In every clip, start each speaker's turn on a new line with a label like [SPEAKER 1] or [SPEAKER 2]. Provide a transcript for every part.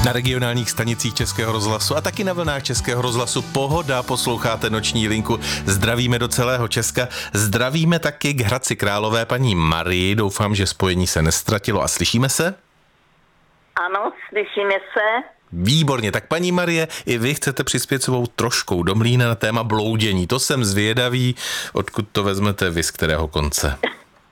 [SPEAKER 1] Na regionálních stanicích Českého rozhlasu a taky na vlnách Českého rozhlasu Pohoda posloucháte Noční linku. Zdravíme do celého Česka. Zdravíme taky k Hradci Králové paní Marii. Doufám, že spojení se neztratilo a slyšíme se?
[SPEAKER 2] Ano, slyšíme se.
[SPEAKER 1] Výborně, tak paní Marie, i vy chcete přispět svou troškou do mlýna na téma bloudění. To jsem zvědavý, odkud to vezmete vy, z kterého konce?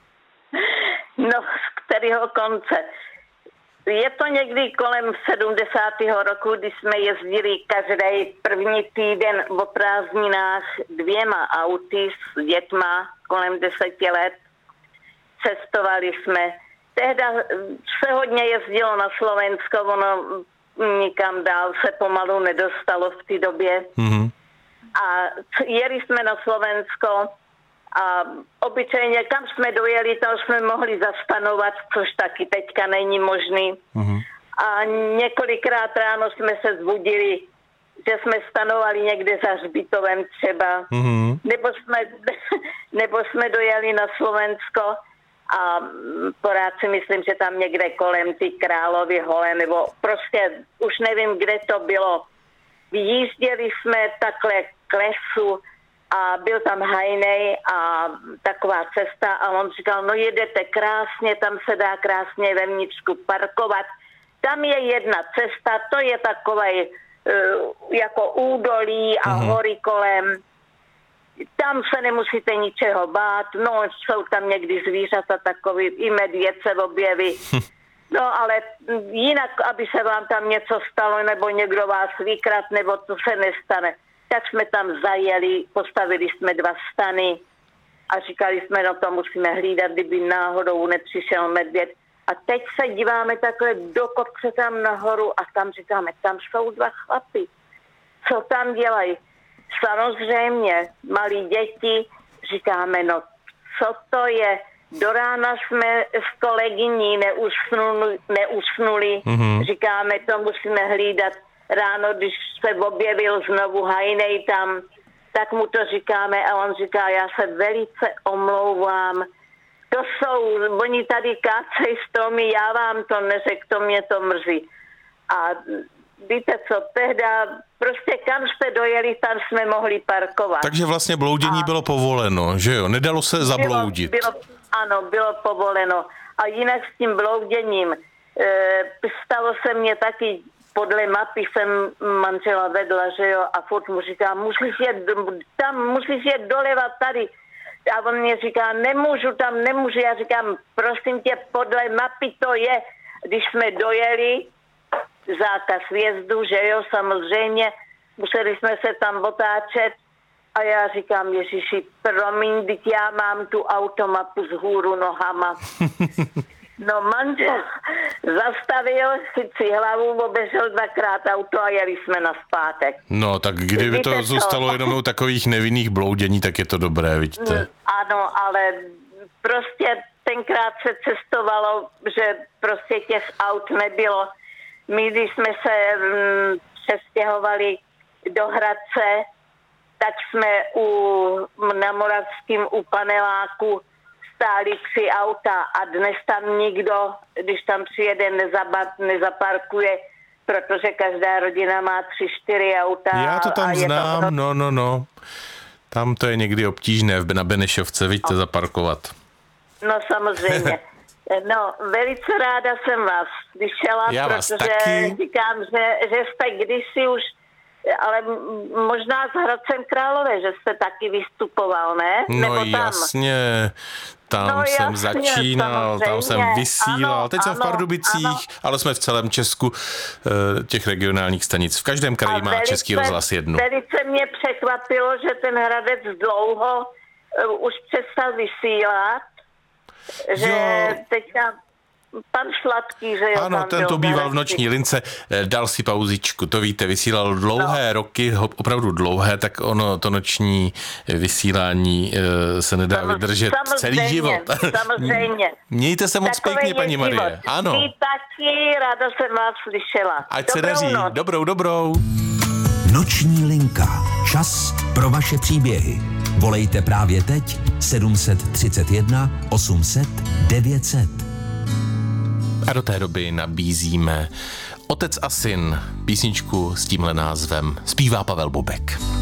[SPEAKER 2] No, z kterého konce? Je to někdy kolem 70. roku, kdy jsme jezdili každý první týden o prázdninách 2 auty s dětma kolem 10 let. Cestovali jsme. Tehda se hodně jezdilo na Slovensko, ono nikam dál se pomalu nedostalo v té době. Mm-hmm. A jeli jsme na Slovensko a obyčejně kam jsme dojeli, tam jsme mohli zastanovat, což taky teďka není možný. Mm-hmm. A několikrát ráno jsme se zbudili, že jsme stanovali někde za hřbitovem třeba. Mm-hmm. Nebo jsme dojeli na Slovensko a pořád si myslím, že tam někde kolem ty Královy hole, nebo prostě už nevím, kde to bylo. Vyjížděli jsme takhle k lesu a byl tam hajnej a taková cesta a on říkal, no jedete krásně, tam se dá krásně vevnitřku parkovat. Tam je jedna cesta, to je takové jako údolí a hory kolem. Tam se nemusíte ničeho bát, no jsou tam někdy zvířata takový, i medvěd se objeví. No ale jinak, aby se vám tam něco stalo, nebo někdo vás vykrat, nebo to se nestane. Tak jsme tam zajeli, postavili jsme 2 stany a říkali jsme, no to musíme hlídat, kdyby náhodou nepřišel medvěd. A teď se díváme takhle do kopce tam nahoru a tam říkáme, tam jsou 2 chlapy. Co tam dělají? Samozřejmě, malí děti, říkáme, no co to je? Do rána jsme s kolegyní neusnuli. Mm-hmm. Říkáme, to musíme hlídat. Ráno, když se objevil znovu hajnej tam, tak mu to říkáme a on říká, já se velice omlouvám. To jsou, oni tady kácejí stromy, já vám to neřekl, to mě to mrzí. A víte co, tehda prostě kam jste dojeli, tam jsme mohli parkovat.
[SPEAKER 1] Takže vlastně bloudění bylo povoleno, že jo? Nedalo se zabloudit.
[SPEAKER 2] Ano, bylo povoleno. A jinak s tím blouděním stalo se mně taky, podle mapy jsem manžela vedla, že jo, a furt mu říká, musíš jet doleva tady. A on mě říká, nemůžu. Já říkám, prosím tě, podle mapy to je. Když jsme dojeli, zákaz vjezdu, že jo, samozřejmě, museli jsme se tam otáčet a já říkám, Ježiši, promiň, teď já mám tu automapu z hůru nohama. No manžel zastavil, chyt si hlavu, obešel 2krát auto a jeli jsme nazpátek.
[SPEAKER 1] No, tak kdyby to zůstalo jenom u takových nevinných bloudění, tak je to dobré, vidíte.
[SPEAKER 2] Ano, ale prostě tenkrát se cestovalo, že prostě těch aut nebylo. My, když jsme se přestěhovali do Hradce, tak jsme na Moravském u paneláku stáli 3 auta a dnes tam nikdo, když tam přijede, nezaparkuje, protože každá rodina má 3-4 auta.
[SPEAKER 1] Já to tam znám, no. Tam to je někdy obtížné na Benešovce, vidíte, zaparkovat.
[SPEAKER 2] No samozřejmě. No, velice ráda jsem vás slyšela, protože říkám, že jste kdysi už, ale možná s Hradcem Králové, že jste taky vystupoval, ne?
[SPEAKER 1] No nebo tam? Jasně, tam jsem začínal, tam jsem vysílal, ano, teď jsem v Pardubicích, ale jsme v celém Česku těch regionálních stanic. V každém kraji má Český rozhlas 1.
[SPEAKER 2] Velice mě překvapilo, že ten Hradec dlouho už přestal vysílat, že teďka pan Sladký, že jo.
[SPEAKER 1] Ano, ten to býval v Noční lince, dal si pauzičku, to víte, vysílal dlouhé roky, opravdu dlouhé, tak ono, to noční vysílání se nedá vydržet celý život.
[SPEAKER 2] Samozřejmě.
[SPEAKER 1] Mějte se moc pěkně, paní Marie. Ano.
[SPEAKER 2] Vy taky, ráda jsem vás slyšela.
[SPEAKER 1] Ať se daří. Dobrou.
[SPEAKER 3] Noční linka. Čas pro vaše příběhy. Volejte právě teď 731 800 900.
[SPEAKER 1] A do té doby nabízíme Otec a syn, písničku s tímhle názvem zpívá Pavel Bobek.